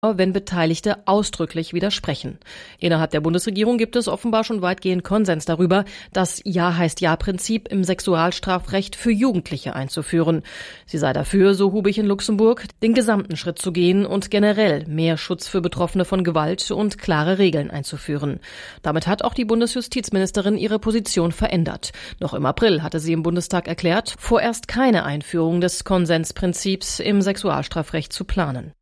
wenn Beteiligte ausdrücklich widersprechen. Innerhalb der Bundesregierung gibt es offenbar schon weitgehend Konsens darüber, das Ja heißt Ja-Prinzip im Sexualstrafrecht für Jugendliche einzuführen. Sie sei dafür, so Hubig in Luxemburg, den gesamten Schritt zu gehen und generell mehr Schutz für Betroffene von Gewalt und klare Regeln einzuführen. Damit hat auch die Bundesjustizministerin ihre Position verändert. Noch im April hatte sie im Bundestag erklärt, vorerst keine Einführung des Konsensprinzips im Sexualstrafrecht zu planen.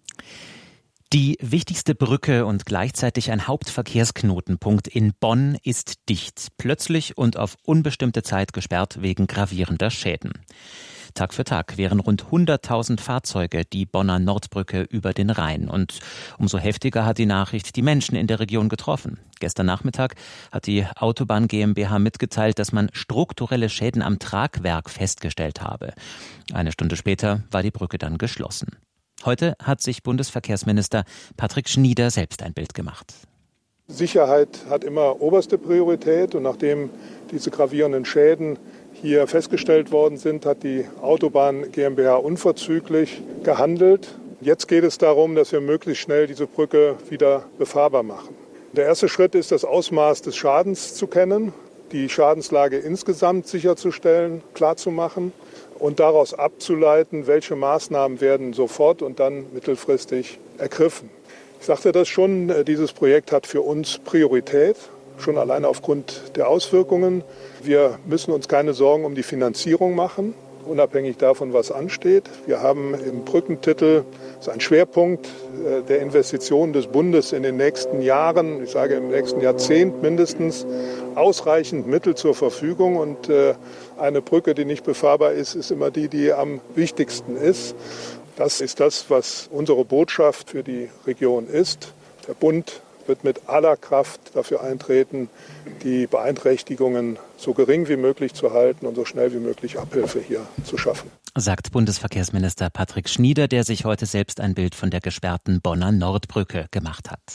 Die wichtigste Brücke und gleichzeitig ein Hauptverkehrsknotenpunkt in Bonn ist dicht, plötzlich und auf unbestimmte Zeit gesperrt wegen gravierender Schäden. Tag für Tag wären rund 100.000 Fahrzeuge die Bonner Nordbrücke über den Rhein. Und umso heftiger hat die Nachricht die Menschen in der Region getroffen. Gestern Nachmittag hat die Autobahn GmbH mitgeteilt, dass man strukturelle Schäden am Tragwerk festgestellt habe. Eine Stunde später war die Brücke dann geschlossen. Heute hat sich Bundesverkehrsminister Patrick Schnieder selbst ein Bild gemacht. Sicherheit hat immer oberste Priorität und nachdem diese gravierenden Schäden hier festgestellt worden sind, hat die Autobahn GmbH unverzüglich gehandelt. Jetzt geht es darum, dass wir möglichst schnell diese Brücke wieder befahrbar machen. Der erste Schritt ist, das Ausmaß des Schadens zu kennen, die Schadenslage insgesamt sicherzustellen, klarzumachen und daraus abzuleiten, welche Maßnahmen werden sofort und dann mittelfristig ergriffen. Ich sagte das schon, dieses Projekt hat für uns Priorität, schon alleine aufgrund der Auswirkungen. Wir müssen uns keine Sorgen um die Finanzierung machen, unabhängig davon, was ansteht. Wir haben im Brückentitel, das ist ein Schwerpunkt der Investitionen des Bundes in den nächsten Jahren, ich sage im nächsten Jahrzehnt mindestens, ausreichend Mittel zur Verfügung. Und eine Brücke, die nicht befahrbar ist, ist immer die, die am wichtigsten ist. Das ist das, was unsere Botschaft für die Region ist. Der Bund wird mit aller Kraft dafür eintreten, die Beeinträchtigungen so gering wie möglich zu halten und so schnell wie möglich Abhilfe hier zu schaffen. Sagt Bundesverkehrsminister Patrick Schnieder, der sich heute selbst ein Bild von der gesperrten Bonner Nordbrücke gemacht hat.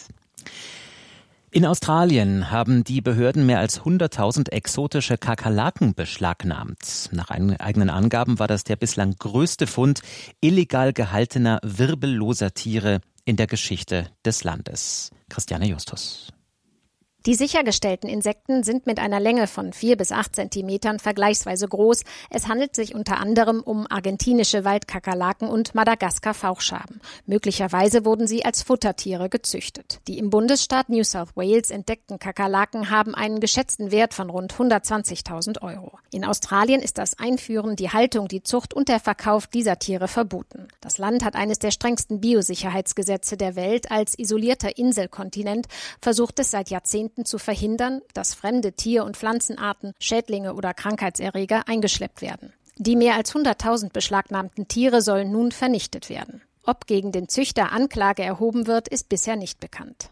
In Australien haben die Behörden mehr als 100.000 exotische Kakerlaken beschlagnahmt. Nach eigenen Angaben war das der bislang größte Fund illegal gehaltener wirbelloser Tiere in der Geschichte des Landes. Christiane Justus. Die sichergestellten Insekten sind mit einer Länge von 4 bis 8 Zentimetern vergleichsweise groß. Es handelt sich unter anderem um argentinische Waldkakerlaken und Madagaskar-Fauchschaben. Möglicherweise wurden sie als Futtertiere gezüchtet. Die im Bundesstaat New South Wales entdeckten Kakerlaken haben einen geschätzten Wert von rund 120.000 €. In Australien ist das Einführen, die Haltung, die Zucht und der Verkauf dieser Tiere verboten. Das Land hat eines der strengsten Biosicherheitsgesetze der Welt. Als isolierter Inselkontinent versucht es seit Jahrzehnten zu verhindern, dass fremde Tier- und Pflanzenarten, Schädlinge oder Krankheitserreger eingeschleppt werden. Die mehr als 100.000 beschlagnahmten Tiere sollen nun vernichtet werden. Ob gegen den Züchter Anklage erhoben wird, ist bisher nicht bekannt.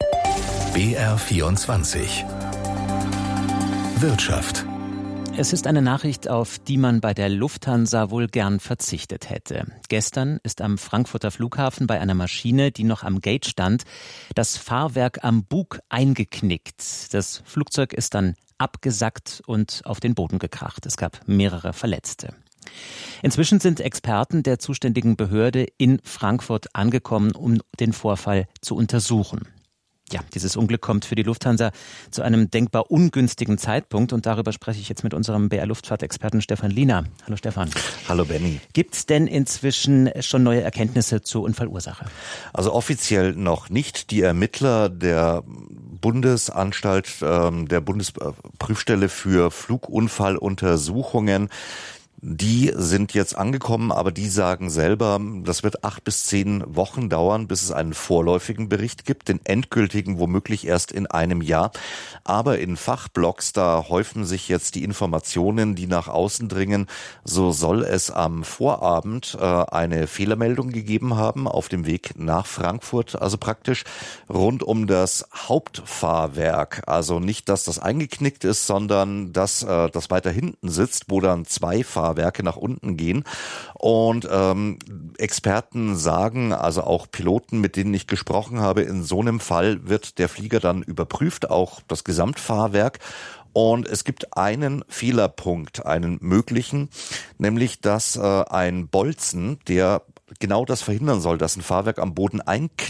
BR24 Wirtschaft. Es ist eine Nachricht, auf die man bei der Lufthansa wohl gern verzichtet hätte. Gestern ist am Frankfurter Flughafen bei einer Maschine, die noch am Gate stand, das Fahrwerk am Bug eingeknickt. Das Flugzeug ist dann abgesackt und auf den Boden gekracht. Es gab mehrere Verletzte. Inzwischen sind Experten der zuständigen Behörde in Frankfurt angekommen, um den Vorfall zu untersuchen. Ja, dieses Unglück kommt für die Lufthansa zu einem denkbar ungünstigen Zeitpunkt und darüber spreche ich jetzt mit unserem BR-Luftfahrt-Experten Stefan Liener. Hallo Stefan. Hallo Benny. Gibt es denn inzwischen schon neue Erkenntnisse zur Unfallursache? Also offiziell noch nicht. Die Ermittler der Bundesanstalt, der Bundesprüfstelle für Flugunfalluntersuchungen, die sind jetzt angekommen, aber die sagen selber, das wird 8 bis 10 Wochen dauern, bis es einen vorläufigen Bericht gibt, den endgültigen womöglich erst in einem Jahr. Aber in Fachblogs, da häufen sich jetzt die Informationen, die nach außen dringen. So soll es am Vorabend eine Fehlermeldung gegeben haben auf dem Weg nach Frankfurt, also praktisch rund um das Hauptfahrwerk. Also nicht, dass das eingeknickt ist, sondern dass das weiter hinten sitzt, wo dann 2 Fahrwerke nach unten gehen. Und Experten sagen, also auch Piloten, mit denen ich gesprochen habe, in so einem Fall wird der Flieger dann überprüft, auch das Gesamtfahrwerk. Und es gibt einen Fehlerpunkt, einen möglichen, nämlich dass ein Bolzen, der genau das verhindern soll, dass ein Fahrwerk am Boden